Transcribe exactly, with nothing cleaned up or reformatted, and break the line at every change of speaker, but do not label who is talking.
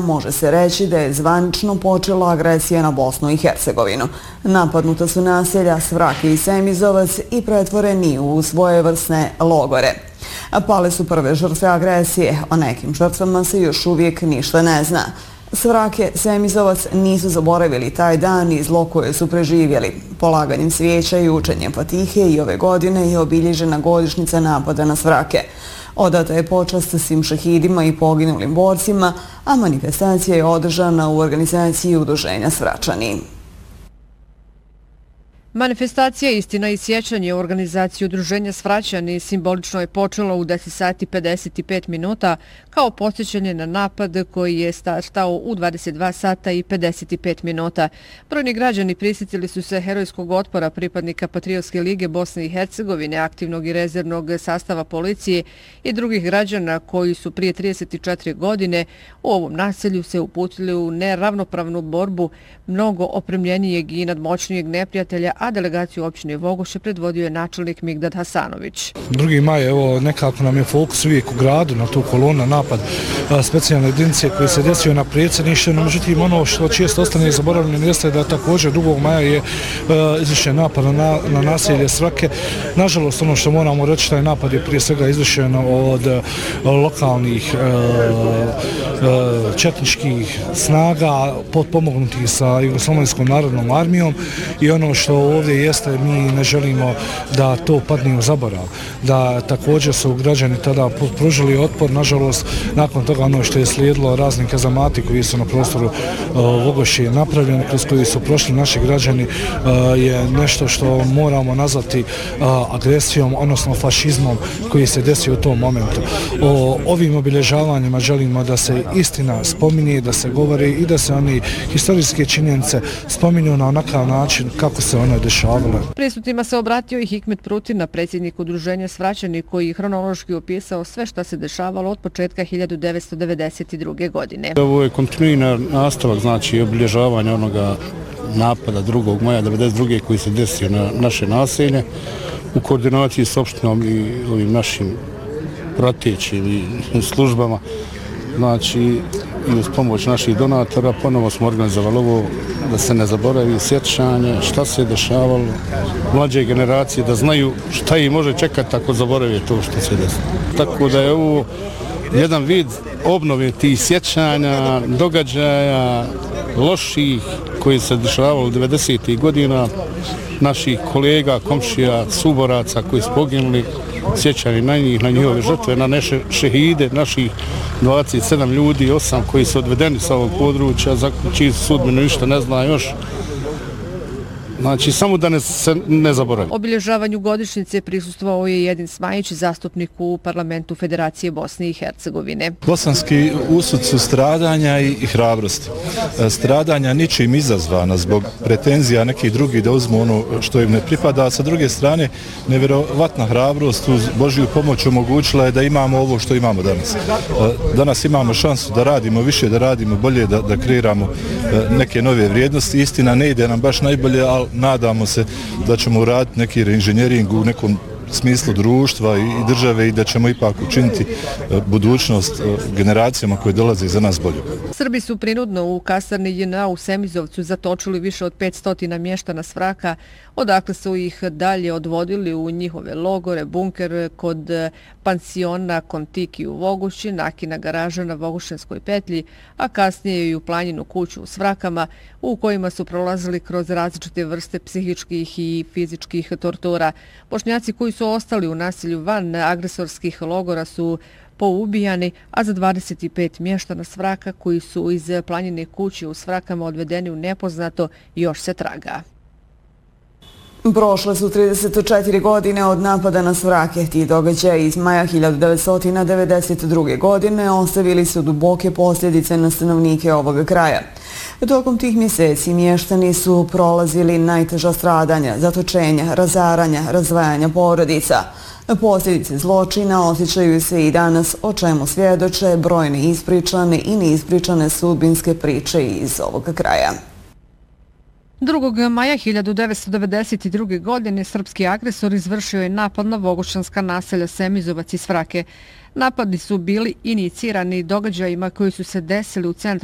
može se reći da je zvanično počela agresija na Bosnu i Hercegovinu. Napadnuta su naselja Svrake i Semizovac i pretvoreni u svojevrsne logore. Pale su prve žrtve agresije, o nekim žrtvama se još uvijek ništa ne zna. Svrake, Semizovac nisu zaboravili taj dan i zlo koje su preživjeli. Polaganjem svijeća i učenjem Fatihe i ove godine je obilježena godišnjica napada na Svrake. Odata je počast svim šehidima i poginulim borcima, a manifestacija je održana u organizaciji Udruženja Svračani.
Manifestacija Istina i sjećanje u organizaciji Udruženja Svraćani simbolično je počela u deset sati pedeset pet minuta kao podsjećanje na napad koji je stao u dvadeset dva sata i pedeset pet minuta. Brojni građani prisjetili su se herojskog otpora pripadnika Patriotske lige Bosne i Hercegovine, aktivnog i rezervnog sastava policije i drugih građana koji su prije trideset četiri godine u ovom naselju se uputili u neravnopravnu borbu mnogo opremljenijeg i nadmoćnijeg neprijatelja, a delegaciju općine Vogoše predvodio je načelnik Migdad Hasanović.
drugi maj, evo, nekako nam je fokus uvijek u gradu na tu kolonu, napad specijalne jedinice koji se desio na predsjedništvu, no međutim ono što često ostane zaboravljeno jeste da također drugog maja je izvršen napad na, na naselje Svrake. Nažalost, ono što moramo reći, taj napad je prije svega izvršen od lokalnih četničkih snaga potpomognutih sa Jugoslavenskom narodnom armijom i ono što ovdje jeste, mi ne želimo da to padne u zaborav, da također su građani tada pružili otpor. Nažalost, nakon toga ono što je slijedilo razni kazamati koji su na prostoru Vogoše napravljeni, kroz koji su prošli naši građani, je nešto što moramo nazvati agresijom, odnosno fašizmom koji se desio u tom momentu. O ovim obilježavanjima želimo da se istina spominje, da se govori i da se oni historijske činjenice spominju na onakav način kako se one dešavale.
Prisutnima se obratio i Hikmet Prutina, predsjednik Udruženja Svraćani, koji je hronološki opisao sve što se dešavalo od početka hiljadu devetsto devedeset druge. godine.
Ovo je kontinuiran nastavak, znači obilježavanja onoga napada drugog maja devedeset druge koji se desio na naše naselje u koordinaciji s opštinom i ovim našim pratećim službama. Znači, i uz pomoć naših donatora ponovo smo organizovali ovo da se ne zaboravi sjećanje, šta se je dešavalo, mlađe generacije da znaju šta ih može čekati ako zaborave to što se desilo. Tako da je ovo jedan vid obnove tih sjećanja, događaja loših koji se dešavalo devedesetih godina, naših kolega, komšija, suboraca koji su poginuli, sjećani na njih, na njihove žrtve, na naše šehide, naših dvadeset sedam ljudi, osam koji su odvedeni sa ovog područja, za čiju sudbinu ništa ne zna još. Znači, samo da ne, se ne zaboravi.
Obilježavanju godišnjice prisustvovao je Jedin Smajić, zastupnik u parlamentu Federacije Bosne i Hercegovine.
Bosanski usud su stradanja i, i hrabrosti. Stradanja ničim izazvana zbog pretenzija nekih drugih da uzmu ono što im ne pripada, a sa druge strane nevjerovatna hrabrost uz Božju pomoć omogućila je da imamo ovo što imamo danas. Danas imamo šansu da radimo više, da radimo bolje, da, da kreiramo neke nove vrijednosti. Istina, ne ide nam baš najbolje, ali nadamo se da ćemo uraditi neki reinženjering u nekom smislu društva i države i da ćemo ipak učiniti budućnost generacijama koje dolaze iza nas bolje.
Srbi su prinudno u kasarni J N A u Semizovcu zatočili više od petsto mještana Svraka, odakle su ih dalje odvodili u njihove logore, bunker kod pansiona Kontiki u Voguši, Nakina garaža na Vogušenskoj petlji, a kasnije i u planjinu kuću u Svrakama, u kojima su prolazili kroz različite vrste psihičkih i fizičkih tortura. Bošnjaci koji su ostali u naselju van agresorskih logora su poubijani, a za dvadeset pet mještana Svraka koji su iz planjine kuće u Svrakama odvedeni u nepoznato još se traga.
Prošle su trideset četiri godine od napada na Svrake. Ti događaji iz maja hiljadu devetsto devedeset druge. godine ostavili su duboke posljedice na stanovnike ovoga kraja. Tokom tih mjeseci mještani su prolazili najteža stradanja, zatočenja, razaranja, razdvajanja porodica. Posljedice zločina osjećaju se i danas, o čemu svjedoče brojne ispričane i neispričane sudbinske priče iz ovoga kraja.
drugog maja hiljadu devetsto devedeset druge. godine srpski agresor izvršio je napad na vogošanska naselja Semizovac i Svrake. Napadi su bili inicirani događajima koji su se desili u centru